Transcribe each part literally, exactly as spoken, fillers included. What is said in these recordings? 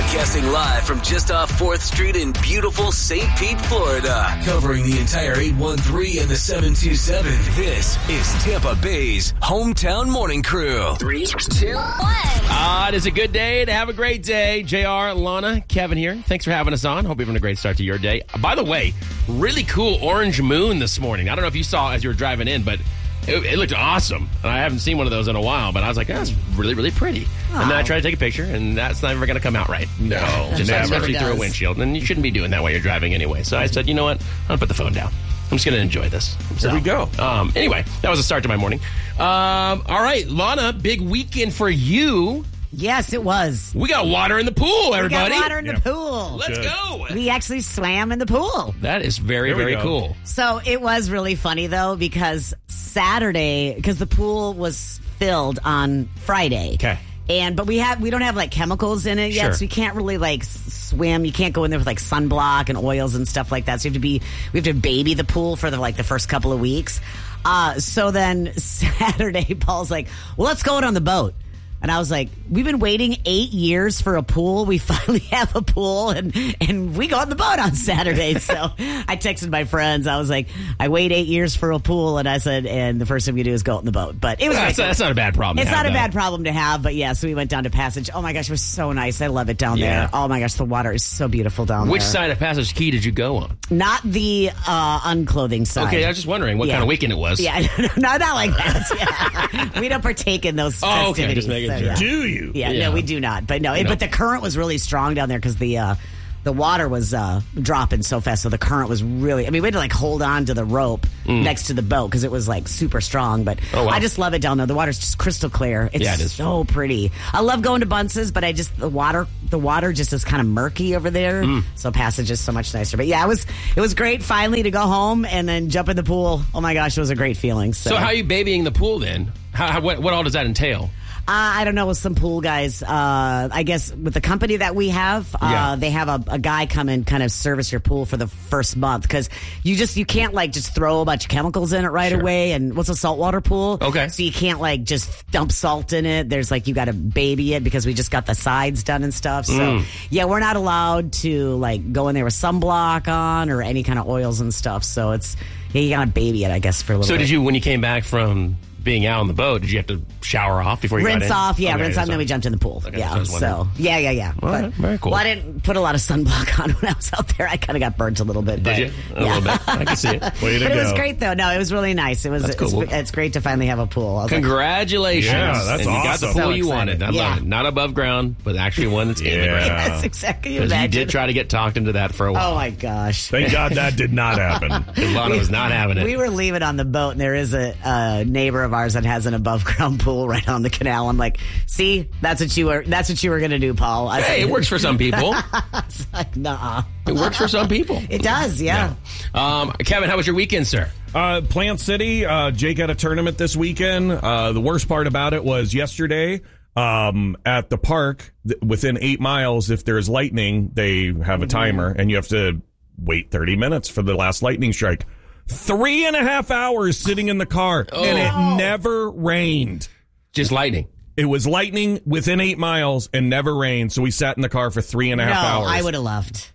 Broadcasting live from just off fourth Street in beautiful Saint Pete, Florida. Covering the entire eight one three and the seven two seven. This is Tampa Bay's Hometown Morning Crew. Three, two, one. Ah, it is a good day to have a great day. J R, Lana, Kevin here. Thanks for having us on. Hope you're having a great start to your day. By the way, really cool orange moon this morning. I don't know if you saw as you were driving in, but it, it looked awesome. And I haven't seen one of those in a while, but I was like, that's really, really pretty. Oh. And then I tried to take a picture, and that's never going to come out right. No, just never. especially through a windshield. And you shouldn't be doing that while you're driving anyway. So I said, you know what? I'm going to put the phone down. I'm just going to enjoy this. So, there we go. Um, anyway, that was a start to my morning. Um, all right, Lana, big weekend for you. Yes, it was. We got water in the pool, everybody. We got water in yeah. the pool. Let's Good. go. We actually swam in the pool. That is very, There we very go. cool. So it was really funny, though, because Saturday, because the pool was filled on Friday. Okay. And but we have we don't have like chemicals in it yet, Sure. so you can't really like s- swim. You can't go in there with like sunblock and oils and stuff like that. So you have to be we have to baby the pool for the like the first couple of weeks. Uh, so then Saturday, Paul's like, "Well, let's go out on the boat." And I was like, we've been waiting eight years for a pool. We finally have a pool, and, and we go on the boat on Saturday. So I texted my friends. I was like, I wait eight years for a pool. And I said, and the first thing we do is go out on the boat. But it was That's, great. that's not a bad problem. It's to have, not a though. bad problem to have, but yeah, so we went down to Passage. Oh my gosh, it was so nice. I love it down Yeah. there. Oh my gosh, the water is so beautiful down Which there. side of Passage Key did you go on? Not the uh, unclothing side. Okay, I was just wondering what Yeah. kind of weekend it was. Yeah, no, not like that. Yeah. We don't partake in those Oh, okay, festivities. just making so, sure. yeah. Do you? Yeah, Yeah. no, we do not. But no, it, No. but the current was really strong down there because the uh, the water was uh, dropping so fast. So the current was really. I mean, we had to like hold on to the rope next to the boat because it was like super strong. But Oh, wow. I just love it down there. The water's just crystal clear. It's Yeah, it is. so pretty. I love going to Bunce's, but I just the water the water just is kind of murky over there. So Passage is so much nicer. But yeah, it was it was great finally to go home and then jump in the pool. Oh my gosh, it was a great feeling. So, So how are you babying the pool then? How, how, what, what all does that entail? Uh, I don't know with some pool guys. Uh, I guess with the company that we have, uh, Yeah. they have a, a guy come and kind of service your pool for the first month because you just you can't like just throw a bunch of chemicals in it right Sure. away. And what's a saltwater pool? Okay. So you can't like just dump salt in it. There's like you got to baby it because we just got the sides done and stuff. So Mm. yeah, we're not allowed to like go in there with sunblock on or any kind of oils and stuff. So it's yeah, you got to baby it, I guess, for a little So bit. did you, when you came back from being out on the boat, did you have to shower off before you got in? Rinse off, yeah, Okay, rinse off, and then so- we jumped in the pool. Okay, yeah, so I was wondering. so yeah, yeah, yeah. All right, very cool. Well, I didn't put a lot of sunblock on when I was out there. I kind of got burnt a little bit. Did but, you? A yeah. little bit. I can see it. Way to But go. it was great, though. No, it was really nice. It was. That's It's, cool. it's great to finally have a pool. I was like, Congratulations. Yeah, that's and you got the awesome. pool So you wanted. I excited. love Yeah. it. Not above ground, but actually one that's in the Yeah. ground. that's exactly. Because you Imagine. did try to get talked into that for a while. Oh my gosh. Thank God that did not happen. Lana was not having it. We were leaving on the boat, and there is a, a neighbor of ours that has an above ground pool right on the canal. I'm like, see, that's what you were. That's what you were going to do, Paul. I Hey, it works for some people. It's like, nah. It works for some people. It does, yeah. Um, Kevin, how was your weekend, sir? Uh, Plant City, uh, Jake had a tournament this weekend. Uh, the worst part about it was yesterday um, at the park, th- within eight miles, if there's lightning, they have a timer, and you have to wait thirty minutes for the last lightning strike. Three and a half hours sitting in the car, and it never rained. Just lightning. It was lightning within eight miles and never rained, so we sat in the car for three and a No, half hours. I would have left.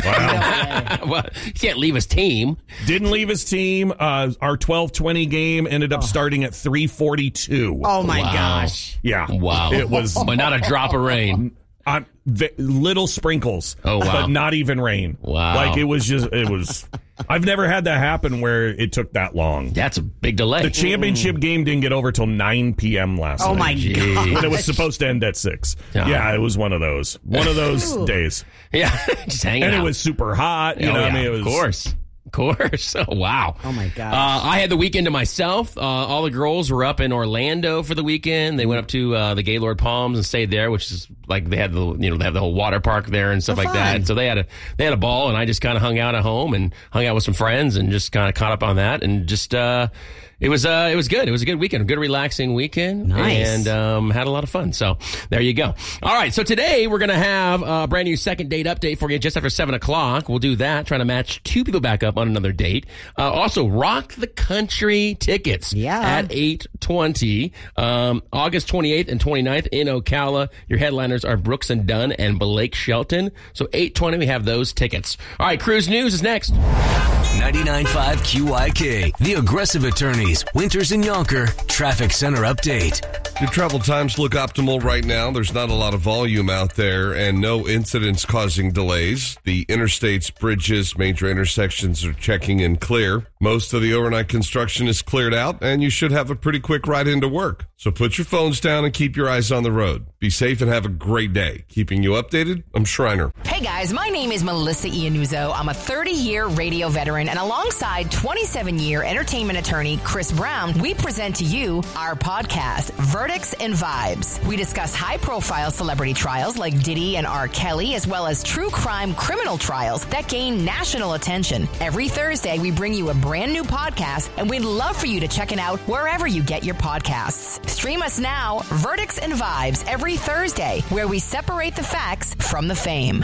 Wow. Well, you can't leave his team. Didn't leave his team. Uh, our twelve twenty game ended up starting at three forty-two. Oh my Wow. gosh. Yeah. Wow. It was But not a drop of rain. on v- little sprinkles. Oh, wow. But not even rain. Wow. Like it was just, it was, I've never had that happen where it took that long. That's a big delay. The championship game didn't get over till nine p.m. last Oh night. my Gee. god. When it was supposed to end at six. Yeah. Yeah, it was one of those. One of those days. Yeah, just hanging And out. it was super hot. You Oh, know, yeah, I mean, it was. of course. Of course. Oh, wow. Oh, my gosh. Uh, I had the weekend to myself. Uh, all the girls were up in Orlando for the weekend. They went up to uh, the Gaylord Palms and stayed there, which is like they had the you know they have the whole water park there and stuff Oh, like that. fun. And so they had a they had a ball, and I just kind of hung out at home and hung out with some friends and just kind of caught up on that and just uh, It was uh, it was good. It was a good weekend, a good relaxing weekend, Nice. and um, had a lot of fun. So there you go. All right, so today we're gonna have a brand new second date update for you just after seven o'clock. We'll do that, trying to match two people back up on another date. Uh, also, Rock the Country tickets Yeah. at eight twenty, um, August twenty-eighth and twenty-ninth in Ocala. Your headliners are Brooks and Dunn and Blake Shelton. So eight twenty, we have those tickets. All right, Cruise News is next. ninety-nine point five Q Y K, The Aggressive Attorneys, Winters and Yonker, Traffic Center Update. Your travel times look optimal right now. There's not a lot of volume out there and no incidents causing delays. The interstates, bridges, major intersections are checking in clear. Most of the overnight construction is cleared out and you should have a pretty quick ride into work. So put your phones down and keep your eyes on the road. Be safe and have a great day. Keeping you updated, I'm Shriner. Hey guys, my name is Melissa Iannuzzo. I'm a thirty-year radio veteran, and alongside twenty-seven-year entertainment attorney Chris Brown, we present to you our podcast, Verdicts and Vibes. We discuss high-profile celebrity trials like Diddy and R. Kelly, as well as true crime criminal trials that gain national attention. Every Thursday, we bring you a brand new podcast, and we'd love for you to check it out wherever you get your podcasts. Stream us now, Verdicts and Vibes, every Thursday, where we separate the facts from the fame.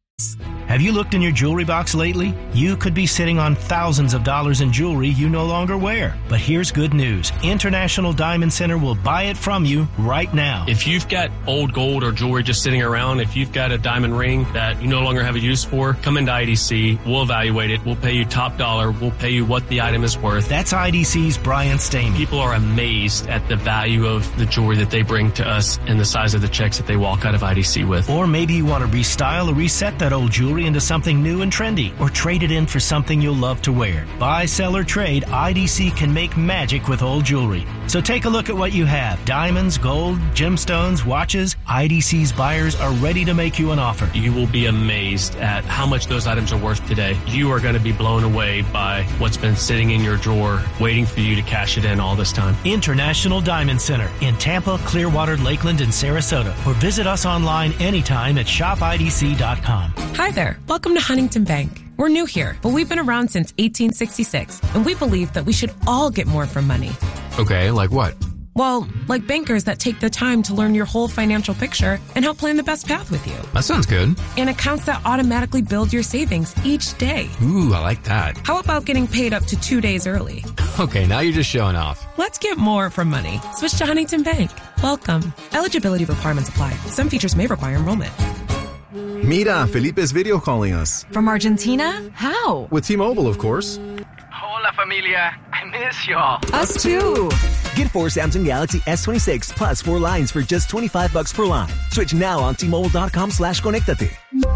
Have you looked in your jewelry box lately? You could be sitting on thousands of dollars in jewelry you no longer wear. But here's good news. International Diamond Center will buy it from you right now. If you've got old gold or jewelry just sitting around, if you've got a diamond ring that you no longer have a use for, come into I D C. We'll evaluate it. We'll pay you top dollar. We'll pay you what the item is worth. That's I D C's Brian Stamey. People are amazed at the value of the jewelry that they bring to us and the size of the checks that they walk out of I D C with. Or maybe you want to restyle or reset that old jewelry into something new and trendy, or trade it in for something you'll love to wear. Buy, sell, or trade, I D C can make magic with old jewelry. So take a look at what you have. Diamonds, gold, gemstones, watches. I D C's buyers are ready to make you an offer. You will be amazed at how much those items are worth today. You are going to be blown away by what's been sitting in your drawer, waiting for you to cash it in all this time. International Diamond Center in Tampa, Clearwater, Lakeland, and Sarasota. Or visit us online anytime at shop I D C dot com. Hi there. Welcome to Huntington Bank. We're new here, but we've been around since eighteen sixty-six, and we believe that we should all get more from money. Okay, like what? Well, like bankers that take the time to learn your whole financial picture and help plan the best path with you. That sounds good. And accounts that automatically build your savings each day. Ooh, I like that. How about getting paid up to two days early? Okay, now you're just showing off. Let's get more from money. Switch to Huntington Bank. Welcome. Eligibility requirements apply. Some features may require enrollment. Mira, Felipe's video calling us. From Argentina? How? With T-Mobile, of course. Hola, familia. I miss y'all. Us too. Get four Samsung Galaxy S twenty-six plus four lines for just twenty-five bucks per line. Switch now on T-Mobile.com slash Conectate.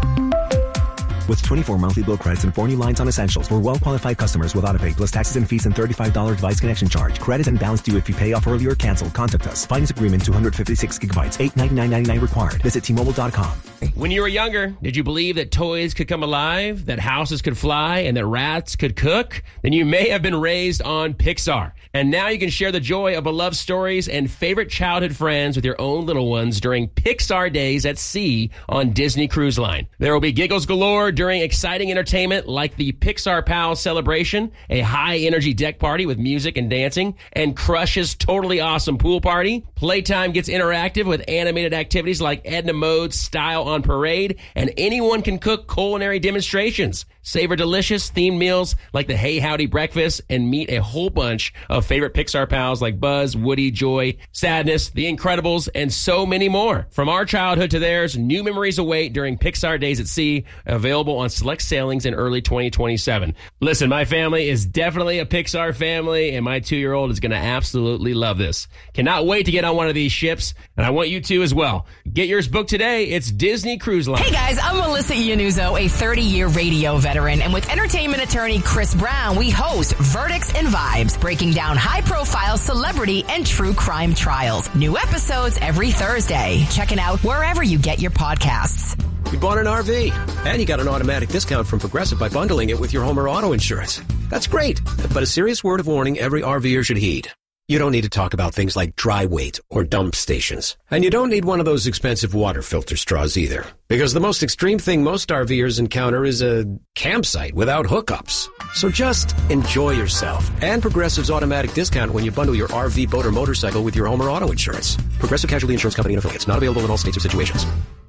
With twenty-four monthly bill credits and four new lines on essentials for well-qualified customers with autopay plus taxes and fees and thirty-five dollars device connection charge. Credit and balance due if you pay off early or cancel. Contact us. Finance agreement two hundred fifty-six gigabytes. eight ninety-nine ninety-nine required. Visit T Mobile dot com. When you were younger, did you believe that toys could come alive, that houses could fly, and that rats could cook? Then you may have been raised on Pixar. And now you can share the joy of beloved stories and favorite childhood friends with your own little ones during Pixar Days at Sea on Disney Cruise Line. There will be giggles galore during exciting entertainment like the Pixar Pals celebration, a high-energy deck party with music and dancing, and Crush's totally awesome pool party. Playtime gets interactive with animated activities like Edna Mode's Style on Parade, and anyone can cook culinary demonstrations. Savor delicious themed meals like the Hey Howdy breakfast and meet a whole bunch of favorite Pixar pals like Buzz, Woody, Joy, Sadness, The Incredibles, and so many more. From our childhood to theirs, new memories await during Pixar Days at Sea, available on select sailings in early twenty twenty-seven. Listen, my family is definitely a Pixar family, and my two-year-old is going to absolutely love this. Cannot wait to get on one of these ships, and I want you to as well. Get yours booked today. It's Disney Cruise Line. Hey guys, I'm Melissa Iannuzzo, a thirty-year radio veteran, and with entertainment attorney Chris Brown, we host Verdicts and Vibes, breaking down high-profile celebrity and true crime trials. New episodes every Thursday. Check it out wherever you get your podcasts. You bought an R V, and you got an automatic discount from Progressive by bundling it with your home or auto insurance. That's great, but a serious word of warning every RVer should heed. You don't need to talk about things like dry weight or dump stations. And you don't need one of those expensive water filter straws either. Because the most extreme thing most RVers encounter is a campsite without hookups. So just enjoy yourself. And Progressive's automatic discount when you bundle your R V, boat, or motorcycle with your home or auto insurance. Progressive Casualty Insurance Company and affiliates. Not available in all states or situations.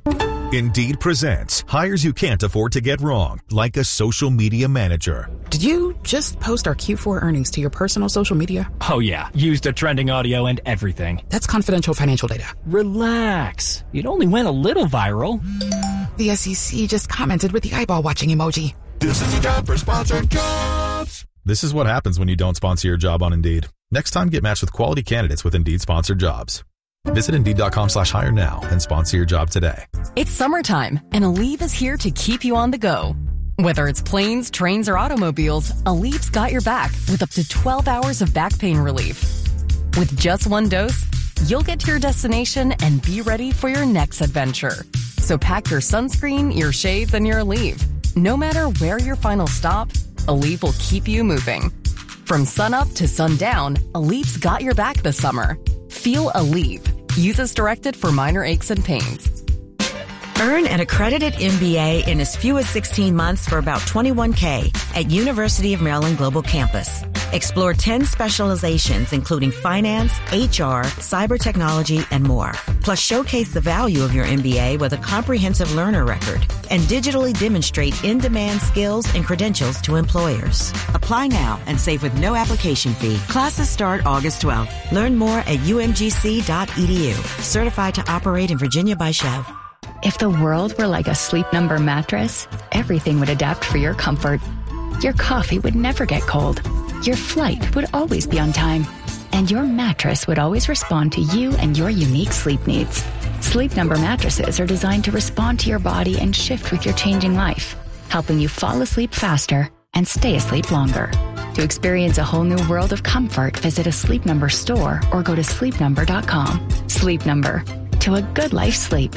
Indeed presents hires you can't afford to get wrong, like a social media manager. Did you just post our Q four earnings to your personal social media? Oh yeah, used a trending audio and everything. That's confidential financial data. Relax. It only went a little viral. The S E C just commented with the eyeball watching emoji. This is the job for sponsored jobs. This is what happens when you don't sponsor your job on Indeed. Next time, get matched with quality candidates with Indeed sponsored jobs. Visit Indeed.com slash hire now and sponsor your job today. It's summertime, and Aleve is here to keep you on the go. Whether it's planes, trains, or automobiles, Aleve's got your back with up to twelve hours of back pain relief. With just one dose, you'll get to your destination and be ready for your next adventure. So pack your sunscreen, your shades, and your Aleve. No matter where your final stop, Aleve will keep you moving. From sunup to sundown, Aleve's got your back this summer. Feel Aleve. Use as directed for minor aches and pains. Earn an accredited M B A in as few as sixteen months for about twenty-one K at University of Maryland Global Campus. Explore ten specializations, including finance, H R, cyber technology, and more. Plus, showcase the value of your M B A with a comprehensive learner record and digitally demonstrate in-demand skills and credentials to employers. Apply now and save with no application fee. Classes start August twelfth. Learn more at U M G C dot E D U. Certified to operate in Virginia by Chev. If the world were like a Sleep Number mattress, everything would adapt for your comfort. Your coffee would never get cold. Your flight would always be on time. And your mattress would always respond to you and your unique sleep needs. Sleep Number mattresses are designed to respond to your body and shift with your changing life, helping you fall asleep faster and stay asleep longer. To experience a whole new world of comfort, visit a Sleep Number store or go to sleep number dot com. Sleep Number. To a good life sleep.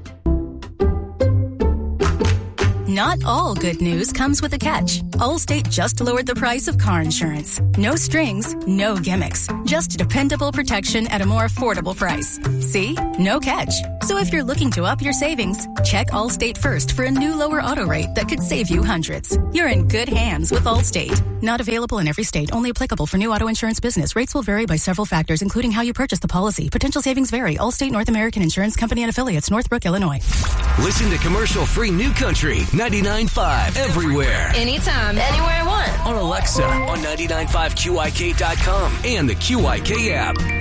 Not all good news comes with a catch. Allstate just lowered the price of car insurance. No strings, no gimmicks. Just dependable protection at a more affordable price. See? No catch. So if you're looking to up your savings, check Allstate first for a new lower auto rate that could save you hundreds. You're in good hands with Allstate. Not available in every state. Only applicable for new auto insurance business. Rates will vary by several factors, including how you purchase the policy. Potential savings vary. Allstate North American Insurance Company and affiliates. Northbrook, Illinois. Listen to commercial-free New Country ninety-nine point five everywhere. Anytime, anywhere I want. On Alexa, on ninety-nine point five Q I K dot com and the Q I K app.